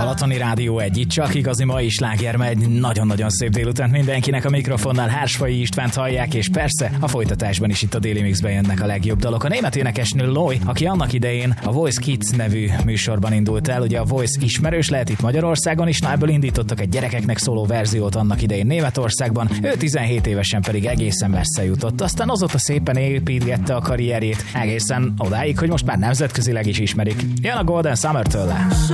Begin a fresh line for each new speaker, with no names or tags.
Balatoni Rádió egy, itt csak igazi mai sláger megy. Nagyon-nagyon szép délután mindenkinek, a mikrofonnál Hársfai Istvánt hallják, és persze a folytatásban is itt a Daily Mixben jönnek a legjobb dalok. A német énekesnő Loi, aki annak idején a Voice Kids nevű műsorban indult el, ugye a Voice ismerős lehet itt Magyarországon is, ebből indítottak egy gyerekeknek szóló verziót annak idején Németországban, ő 17 évesen pedig egészen messze jutott. Aztán azóta szépen építgette a karrierjét egészen odáig, hogy most már nemzetközileg is ismerik. Jön a Golden Summer tőle.